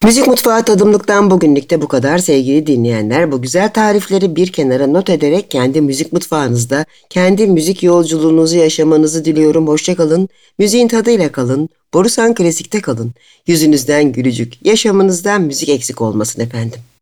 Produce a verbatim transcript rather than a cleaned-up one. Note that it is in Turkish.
Müzik Mutfağı Tadımlık'tan bugünlük de bu kadar sevgili dinleyenler. Bu güzel tarifleri bir kenara not ederek kendi müzik mutfağınızda, kendi müzik yolculuğunuzu yaşamanızı diliyorum. Hoşça kalın, müziğin tadıyla kalın, Borusan Klasik'te kalın. Yüzünüzden gülücük, yaşamınızdan müzik eksik olmasın efendim.